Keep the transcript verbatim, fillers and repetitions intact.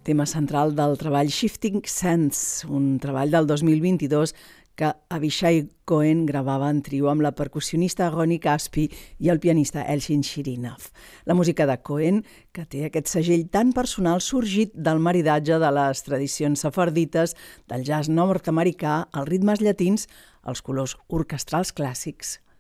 tema central del treball Shifting Sands, un treball del dos mil vint-i-dos que Avishai Cohen gravava en trio amb la percussionista Ronnie Caspi i el pianista Elshin Shirinov. La música de Cohen, que té aquest segell tan personal sorgit del maridatge de les tradicions sefardites, del jazz nord-americà, els ritmes llatins, els colors orquestrals clàssics.